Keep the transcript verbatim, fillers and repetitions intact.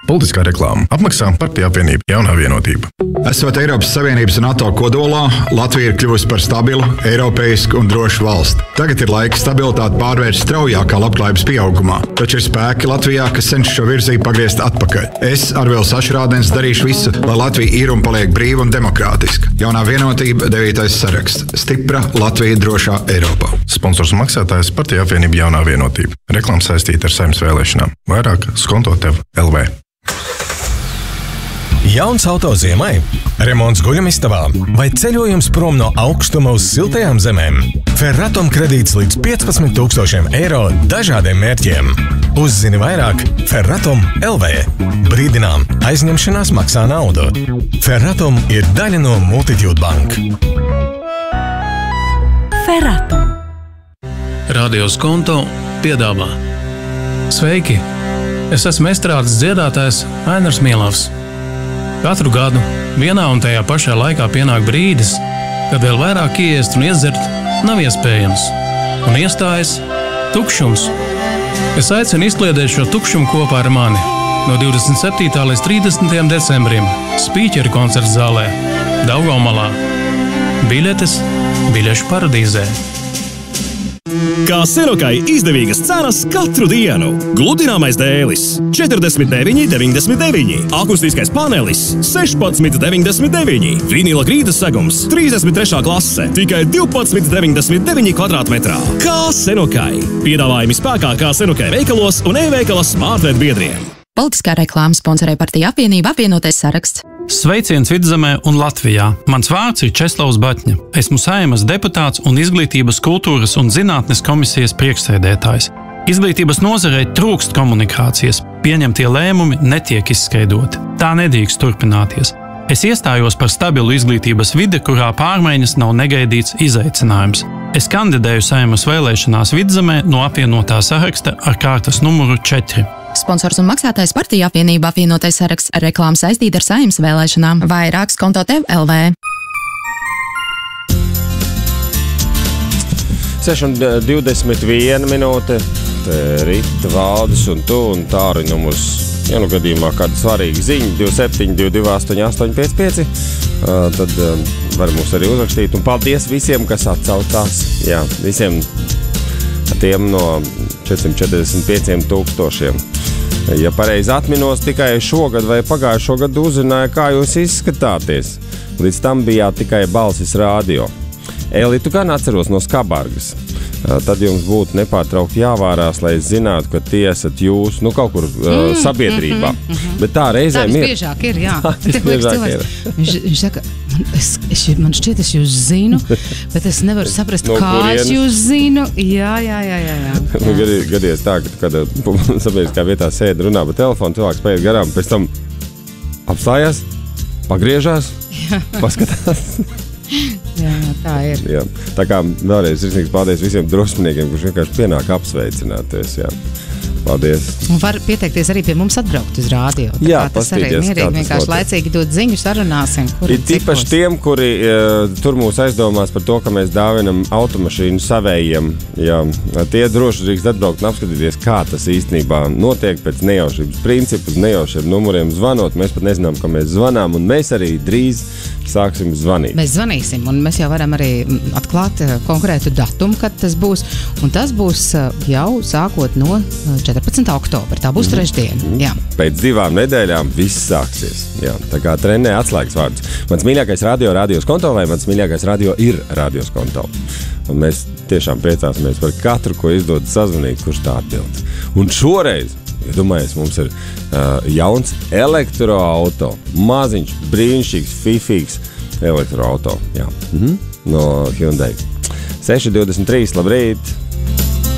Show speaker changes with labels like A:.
A: Politiskā reklāma. Apmaksā Partija apvienība Jaunā vienotība.
B: Esot Eiropas Savienības un NATO kodolā, Latvija ir kļuvusi par stabilu, eiropeisku un drošu valsti. Tagad ir laika stabilitāti pārvērst straujākā labklājības pieaugumā. Taču ir spēki Latvijā, kas cenšas šo virzību pagriezt atpakaļ. Es, Arvils Ašrādens, darīšu visu, lai Latvija ir un paliek brīva un demokrātiska. Jaunā vienotība, devītais saraksts. Stipra Latvija drošā Eiropā.
A: Sponsors un maksātājs Partija apvienība Jaunā vienotība. Reklāma saistīta ar Saeimas vēlēšanām. Vairāk skonto tev L V.
C: Jauns auto ziemai, remonts guļamistabā vai ceļojums prom no augstuma uz siltajām zemēm. Ferratom kredīts līdz piecpadsmit tūkstošiem eiro dažādiem mērķiem. Uzzini vairāk Ferratom L V. Brīdinām, aizņemšanās maksā naudu. Ferratom ir daļa no Multitude Bank.
D: Ferratom.
E: Radio Skonto piedāvā. Sveiki! Es esmu estrādes dziedātājs Ainars Mielavs. Katru gadu vienā un tajā pašā laikā pienāk brīdis, kad vēl vairāk iest un iedzert nav iespējams, un iestājas tukšums. Es aicinu izkliedēt šo tukšumu kopā ar mani no divdesmit septītā līdz trīsdesmitajam decembrim Spīķeri koncerts zālē Daugavmalā. Biļetes biļešu paradīzē.
F: Kā Senokai izdevīgas cenas katru dienu. Gludināmais dēlis četrdesmit deviņi deviņdesmit deviņi, akustiskais panelis sešpadsmit deviņdesmit deviņi, vinila grīdas segums trīsdesmit trešā klase tikai divpadsmit deviņdesmit deviņi kvadrātmetrā. Kā Senokai. Piedāvājumi spēkā kā Senokai veikalos un e-veikala smartvet biedriem.
D: Politiskā reklāma sponsorē Partija apvienība apvienotais saraksts.
E: Sveiciens Vidzemē un Latvijā. Mans vārds ir Česlavs Baķņa. Esmu Saeimas deputāts un Izglītības, kultūras un zinātnes komisijas priekšsēdētājs. Izglītības nozarei trūkst komunikācijas, pieņemtie lēmumi netiek izskaidroti. Tā nedrīkst turpināties. Es iestājos par stabilu izglītības vidi, kurā pārmaiņas nav negaidīts izaicinājums. Es kandidēju Saeimas vēlēšanās Vidzemē no apvienotā saraksta ar kārtas numuru četri.
D: Sponsors un maksātājs Partija apvienība apvienotais saraksts. Reklāma saistīta ar Saeimas vēlēšanām. Vairāk skonto tev L V.
G: seši un divdesmit viena minūte. Rita, Valdis un tu un Tāri no mums, ja nu gadījumā kāda svarīga ziņa, divi septiņi divi divi astoņi astoņi pieci pieci, uh, tad uh, var mums arī uzrakstīt. Un paldies visiem, kas atsaucās. Jā, visiem tiem no četrsimt četrdesmit pieciem tūkstošiem. Ja pareizi atminos, tikai šogad vai pagājušo gadu uzzināja, kā jūs izskatāties. Līdz tam bijāt tikai balsis radio. Eli, tu gan atceros no Skabargas. Tad jums būtu nepārtraukti jāvārās, lai es zinātu, ka tie esat jūs, nu, kaut kur mm, uh, sabiedrībā. Mm, mm, mm. Bet tā reizēm
H: ir.
G: Tā
H: visbiežāk ir, jā.
G: Tā visbiežāk ir.
H: Viņš, viņš saka, es, es, man šķiet, es jūs zinu, bet es nevaru saprast,
G: no
H: kā
G: kurienes?
H: es jūs zinu. Jā, jā, jā, jā. jā.
G: Nu, gadi, gadies tā, ka, kad sabiedriskā vietā sēdi runā pa telefonu, cilvēks paiet garām, pēc tam apstājās, pagriežās, paskatās.
H: Jā, jā, tā ir.
G: Jā. Tā kā vēlreiz sirsnīgs paldies visiem drosmniekiem, kurš vienkārši pienāk apsveicināties. Jā. Paldies.
H: Un var pieteikties arī pie mums atbraukt uz rādio. Tā
G: Jā,
H: tas arī ir mierīgi, vienkārši laicīgi dot ziņu, sarunāsim.
G: Ir tīpaši tiem, kuri uh, tur mūs aizdomās par to, ka mēs dāvinam automašīnu savējiem. Jā, tie droši drīkst atbraukt un apskatīties, kā tas īstenībā notiek pēc nejaušības principu, uz nejaušiem numuriem zvanot. Mēs pat nezinām, ka mēs zvanām, un mēs arī drīz sāksim zvanīt.
H: Mēs zvanīsim, un mēs jau varam arī atklāt konkrētu datumu, kad tas būs. Un tas būs jau sākot no četrpadsmitā oktobra. Tā būs mm-hmm. trešdiena. Jā.
G: Pēc divām nedēļām viss sāksies. Jā, tā kā trenē atslēgas vārdus. Mans mīļākais radio, radio Skonto, vai mans mīļākais radio ir radio Skonto. Un mēs tiešām priecāsimies par katru, ko izdod sazvanīt, kurš tā atbild. Un šoreiz, ja domājies, mums ir uh, jauns elektroauto. Maziņš, brīnišķīgs, fifīgs elektroauto. Jā. Mm-hmm. No Hyundai. seši divdesmit trīs, labrīt!